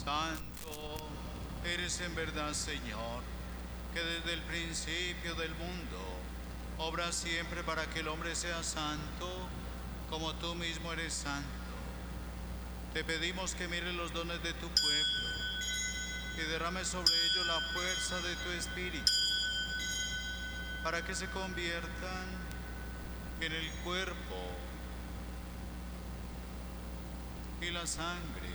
Santo eres en verdad, Señor, que desde el principio del mundo obras siempre para que el hombre sea santo, como tú mismo eres santo. Te pedimos que mires los dones de tu pueblo y derrames sobre ellos la fuerza de tu Espíritu, para que se conviertan en el cuerpo y la sangre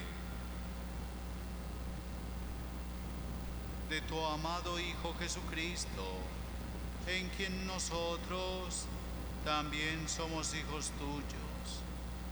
de tu amado Hijo Jesucristo, en quien nosotros también somos hijos tuyos.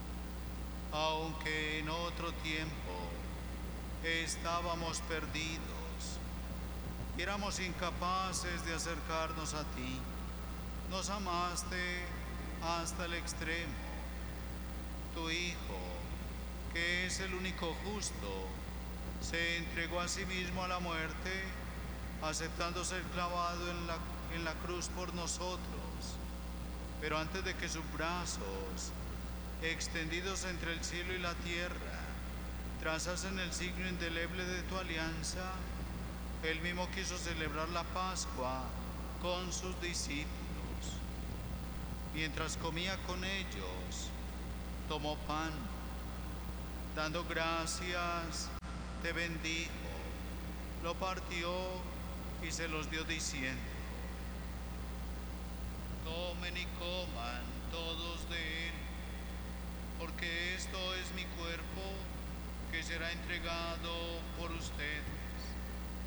Aunque en otro tiempo estábamos perdidos y éramos incapaces de acercarnos a ti, nos amaste hasta el extremo. Tu Hijo, que es el único justo, se entregó a sí mismo a la muerte, aceptando ser clavado en la cruz por nosotros. Pero antes de que sus brazos, extendidos entre el cielo y la tierra, trazasen el signo indeleble de tu alianza, él mismo quiso celebrar la Pascua con sus discípulos. Mientras comía con ellos, tomó pan, dando gracias, te bendijo, lo partió y se los dio diciendo: tomen y coman todos de él, porque esto es mi cuerpo que será entregado por ustedes.